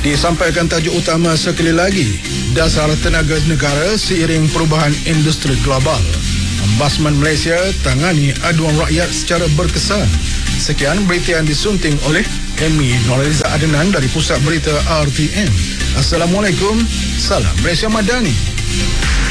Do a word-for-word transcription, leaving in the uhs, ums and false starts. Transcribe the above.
Disampaikan tajuk utama sekali lagi, dasar tenaga negara seiring perubahan industri global. Ombudsman Malaysia tangani aduan rakyat secara berkesan. Sekian berita yang disunting oleh Emi Nurhaliza Adnan dari Pusat Berita R T M. Assalamualaikum, salam Malaysia Madani.